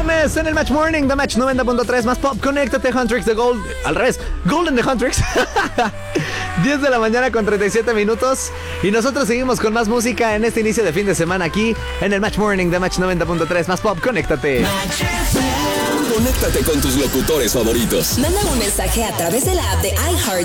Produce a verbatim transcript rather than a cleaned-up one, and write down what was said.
viernes en el Match Morning de Match noventa punto tres. Más pop, conéctate, Huntrix de Gold. Al revés, Golden de Huntrix. diez de la mañana con treinta y siete minutos. Y nosotros seguimos con más música en este inicio de fin de semana aquí en el Match Morning de Match noventa punto tres. Más pop, conéctate. Conéctate con tus locutores favoritos. Manda un mensaje a través de la app de iHeart